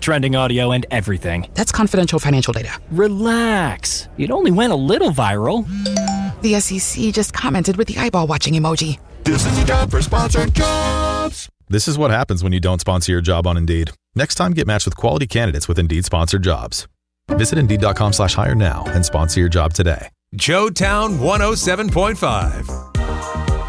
trending audio, and everything. That's confidential financial data. Relax. It only went a little viral. The SEC just commented with the eyeball watching emoji. This is your job for sponsored jobs. This is what happens when you don't sponsor your job on Indeed. Next time, get matched with quality candidates with Indeed sponsored jobs. Visit Indeed.com/hire now and sponsor your job today. Joe Town 107.5.